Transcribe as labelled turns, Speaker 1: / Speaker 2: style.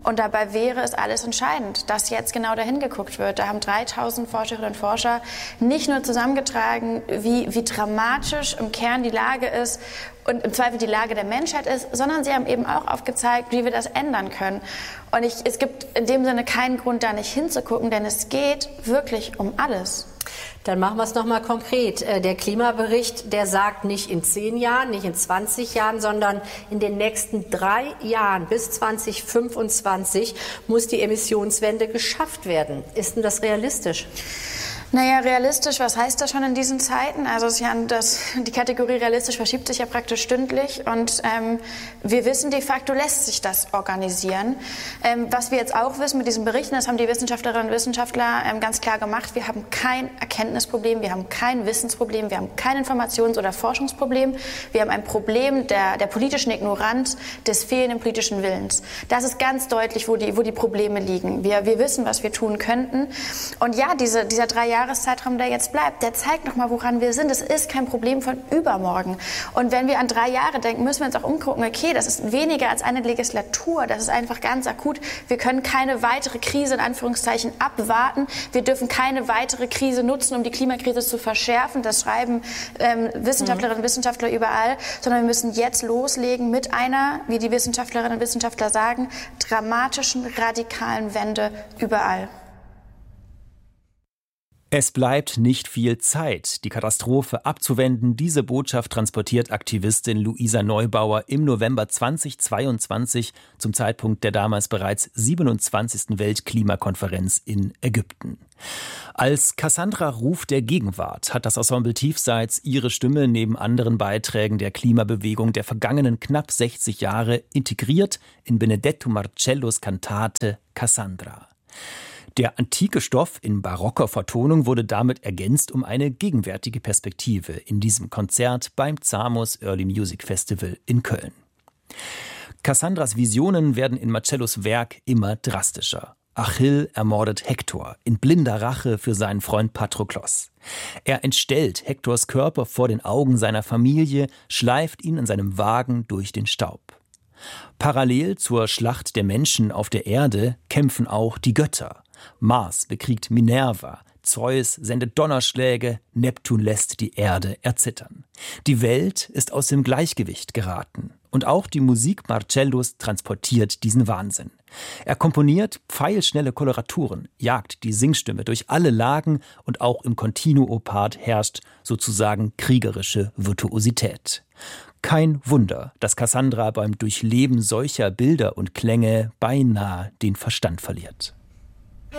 Speaker 1: Und dabei wäre es alles entscheidend, dass jetzt genau dahin geguckt wird. Da haben 3000 Forscherinnen und Forscher nicht nur zusammengetragen, wie dramatisch im Kern die Lage ist und im Zweifel die Lage der Menschheit ist, sondern sie haben eben auch aufgezeigt, wie wir das ändern können. Und es gibt in dem Sinne keinen Grund, da nicht hinzugucken, denn es geht wirklich um alles.
Speaker 2: Dann machen wir es noch mal konkret. Der Klimabericht, der sagt nicht in 10 Jahren, nicht in 20 Jahren, sondern in den nächsten 3 Jahren bis 2025 muss die Emissionswende geschafft werden. Ist denn das realistisch?
Speaker 1: Naja, realistisch, was heißt das schon in diesen Zeiten? Also die Kategorie realistisch verschiebt sich ja praktisch stündlich und wir wissen, de facto lässt sich das organisieren. Was wir jetzt auch wissen mit diesen Berichten, das haben die Wissenschaftlerinnen und Wissenschaftler ganz klar gemacht, wir haben kein Erkenntnisproblem, wir haben kein Wissensproblem, wir haben kein Informations- oder Forschungsproblem, wir haben ein Problem der politischen Ignoranz, des fehlenden politischen Willens. Das ist ganz deutlich, wo die Probleme liegen. Wir wissen, was wir tun könnten und ja, dieser 3-Jahreszeitraum, der jetzt bleibt, der zeigt nochmal, woran wir sind. Es ist kein Problem von übermorgen. Und wenn wir an 3 Jahre denken, müssen wir uns auch umgucken, okay, das ist weniger als eine Legislatur, das ist einfach ganz akut. Wir können keine weitere Krise in Anführungszeichen abwarten. Wir dürfen keine weitere Krise nutzen, um die Klimakrise zu verschärfen. Das schreiben Wissenschaftlerinnen und Wissenschaftler überall. Sondern wir müssen jetzt loslegen mit einer, wie die Wissenschaftlerinnen und Wissenschaftler sagen, dramatischen, radikalen Wende überall.
Speaker 3: Es bleibt nicht viel Zeit, die Katastrophe abzuwenden. Diese Botschaft transportiert Aktivistin Luisa Neubauer im November 2022 zum Zeitpunkt der damals bereits 27. Weltklimakonferenz in Ägypten. Als Cassandra-Ruf der Gegenwart hat das Ensemble Tiefseits ihre Stimme neben anderen Beiträgen der Klimabewegung der vergangenen knapp 60 Jahre integriert in Benedetto Marcellos Kantate Cassandra. Der antike Stoff in barocker Vertonung wurde damit ergänzt um eine gegenwärtige Perspektive in diesem Konzert beim Zamos Early Music Festival in Köln. Cassandras Visionen werden in Marcellos Werk immer drastischer. Achill ermordet Hektor in blinder Rache für seinen Freund Patroklos. Er entstellt Hektors Körper vor den Augen seiner Familie, schleift ihn in seinem Wagen durch den Staub. Parallel zur Schlacht der Menschen auf der Erde kämpfen auch die Götter. Mars bekriegt Minerva, Zeus sendet Donnerschläge, Neptun lässt die Erde erzittern. Die Welt ist aus dem Gleichgewicht geraten. Und auch die Musik Marcellos transportiert diesen Wahnsinn. Er komponiert pfeilschnelle Koloraturen, jagt die Singstimme durch alle Lagen und auch im Continuo-Part herrscht sozusagen kriegerische Virtuosität. Kein Wunder, dass Cassandra beim Durchleben solcher Bilder und Klänge beinahe den Verstand verliert.